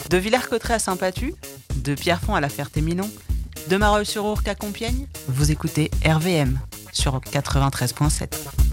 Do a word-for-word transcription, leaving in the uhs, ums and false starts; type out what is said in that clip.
De Villers-Cotterêts à Saint-Pathu, de Pierrefonds à La Ferté-Milon, de Marolles-sur-Ourcq à Compiègne, vous écoutez R V M sur quatre-vingt-treize virgule sept.